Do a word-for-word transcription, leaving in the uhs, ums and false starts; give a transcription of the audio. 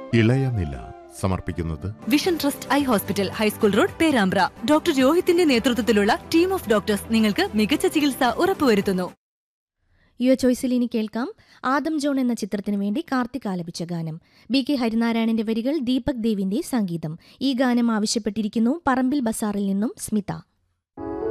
ഇളയനില സമർപ്പിക്കുന്നത് vision trust eye hospital, high school road, Perambra. Doctor രോഹിത്തിന്റെ നേതൃത്വത്തിലുള്ള team of doctors നിങ്ങൾക്ക് മികച്ച ചികിത്സ ഉറപ്പുവരുത്തുന്നു. യുവ ചോയ്സിൽ ഇനി കേൾക്കാം ആദം ജോൺ എന്ന ചിത്രത്തിനു വേണ്ടി കാർത്തിക് ആലപിച്ച ഗാനം. ബി കെ ഹരിനാരായണന്റെ വരികൾ, ദീപക് ദേവിന്റെ സംഗീതം. ഈ ഗാനം ആവശ്യപ്പെട്ടിരിക്കുന്നു പറമ്പിൽ ബസാറിൽ നിന്നും സ്മിത.